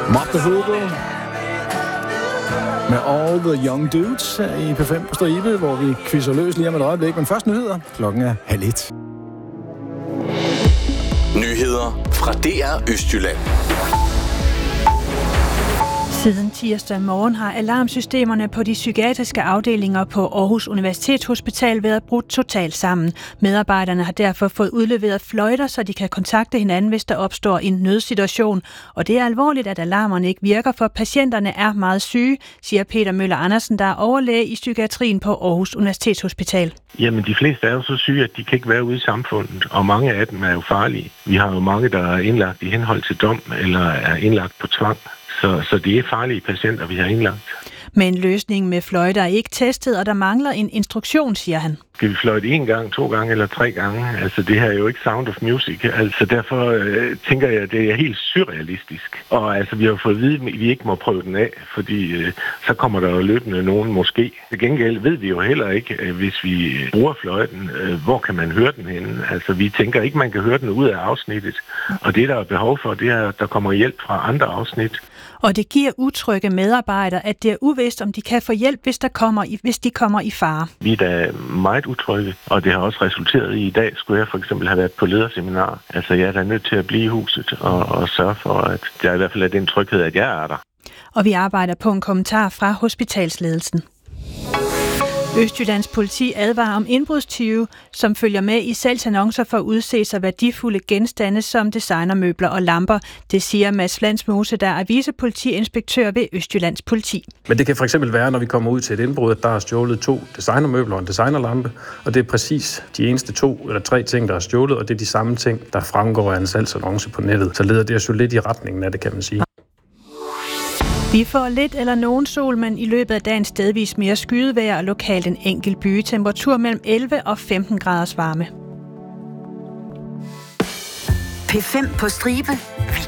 Mop the Hoople med All the Young Dudes i P5 på stribe, hvor vi quizzer løs lige om et øjeblik. Men først nyheder. Klokken er 12:30. Nyheder fra DR Østjylland. Siden tirsdag morgen har alarmsystemerne på de psykiatriske afdelinger på Aarhus Universitetshospital været brudt totalt sammen. Medarbejderne har derfor fået udleveret fløjter, så de kan kontakte hinanden, hvis der opstår en nødsituation. Og det er alvorligt, at alarmerne ikke virker, for patienterne er meget syge, siger Peter Møller Andersen, der er overlæge i psykiatrien på Aarhus Universitetshospital. Jamen, de fleste er jo så syge, at de kan ikke være ude i samfundet, og mange af dem er jo farlige. Vi har jo mange, der er indlagt i henhold til dom, eller er indlagt på tvang. Så det er farlige patienter, vi har indlagt. Men løsningen med fløjter er ikke testet, og der mangler en instruktion, siger han. Skal vi fløjte 1 gang, 2 gange eller 3 gange? Altså, det her er jo ikke Sound of Music. Altså, derfor tænker jeg, at det er helt surrealistisk. Og altså, vi har fået at vide, at vi ikke må prøve den af, fordi så kommer der jo løbende nogen måske. Til gengæld ved vi jo heller ikke, hvis vi bruger fløjten, hvor kan man høre den henne? Altså, vi tænker ikke, man kan høre den ud af afsnittet. Og det, der er behov for, det er, at der kommer hjælp fra andre afsnit. Og det giver utrygge medarbejdere, at det er uvist, om de kan få hjælp, hvis de kommer i fare. Vi er da meget utrygge, og det har også resulteret i dag, skulle jeg for eksempel have været på lederseminar. Altså, jeg er da nødt til at blive i huset og sørge for, at der i hvert fald er den tryghed, at jeg er der. Og vi arbejder på en kommentar fra hospitalsledelsen. Østjyllands politi advarer om indbrudstyve, som følger med i salgsannoncer for at udse sig værdifulde genstande som designermøbler og lamper. Det siger Mads Flansmose, der er vicepolitiinspektør ved Østjyllands politi. Men det kan for eksempel være, når vi kommer ud til et indbrud, at der er stjålet 2 designermøbler og en designerlampe, og det er præcis de eneste 2 eller 3 ting, der er stjålet, og det er de samme ting, der fremgår af en salgsannonce på nettet. Så leder det os jo lidt i retningen af det, kan man sige. Vi får lidt eller nogen sol, men i løbet af dagen stedvis mere skydevejr og lokalt en enkelt by. Temperatur mellem 11 og 15 graders varme. P5 på stribe.